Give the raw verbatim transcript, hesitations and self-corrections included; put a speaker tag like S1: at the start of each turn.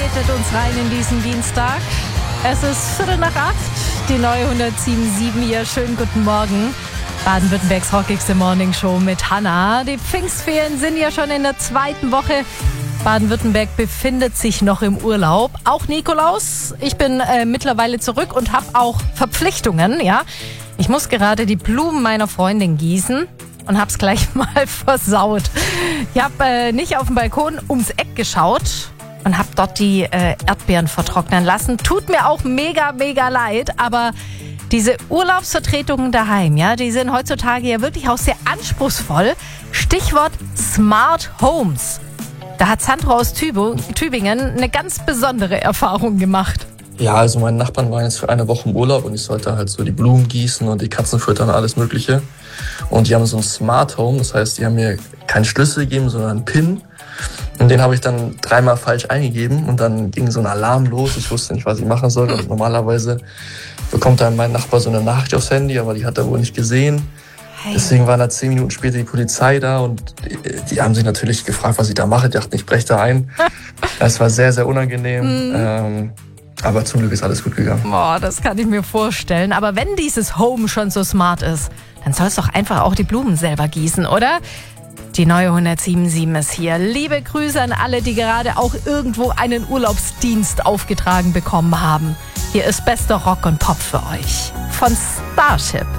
S1: leitet uns rein in diesen Dienstag. Es ist Viertel nach acht, die neue hundertsieben Komma sieben hier. Schönen guten Morgen. Baden-Württembergs rockigste Morningshow mit Hanna. Die Pfingstferien sind ja schon in der zweiten Woche. Baden-Württemberg befindet sich noch im Urlaub. Auch Nikolaus. Ich bin äh, mittlerweile zurück und habe auch Verpflichtungen. Ja, ich muss gerade die Blumen meiner Freundin gießen und habe es gleich mal versaut. Ich habe äh, nicht auf dem Balkon ums Eck geschaut und habe dort die äh, Erdbeeren vertrocknen lassen. Tut mir auch mega, mega leid, aber diese Urlaubsvertretungen daheim, ja, die sind heutzutage ja wirklich auch sehr anspruchsvoll. Stichwort Smart Homes. Da hat Sandro aus Tübingen eine ganz besondere Erfahrung gemacht.
S2: Ja, also meine Nachbarn waren jetzt für eine Woche im Urlaub und ich sollte halt so die Blumen gießen und die Katzen füttern und alles Mögliche. Und die haben so ein Smart Home, das heißt, die haben mir keinen Schlüssel gegeben, sondern einen PIN. Und den habe ich dann dreimal falsch eingegeben und dann ging so ein Alarm los. Ich wusste nicht, was ich machen soll. Und normalerweise bekommt dann mein Nachbar so eine Nachricht aufs Handy, aber die hat er wohl nicht gesehen. Deswegen war da zehn Minuten später die Polizei da und die, die haben sich natürlich gefragt, was ich da mache. Die dachten, ich breche da ein. Das war sehr, sehr unangenehm. Mhm. Ähm, aber zum Glück ist alles gut gegangen.
S1: Boah, das kann ich mir vorstellen. Aber wenn dieses Home schon so smart ist, dann soll es doch einfach auch die Blumen selber gießen, oder? Die neue hundertsieben Komma sieben ist hier. Liebe Grüße an alle, die gerade auch irgendwo einen Urlaubsdienst aufgetragen bekommen haben. Hier ist bester Rock und Pop für euch. Von Starship.